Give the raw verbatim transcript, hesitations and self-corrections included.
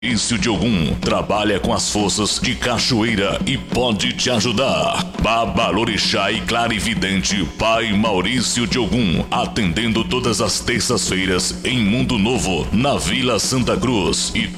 Maurício de Ogum trabalha com as forças de cachoeira e pode te ajudar. Babalorixá e clarividente Pai Maurício de Ogum, atendendo todas as terças-feiras em Mundo Novo, na Vila Santa Cruz, e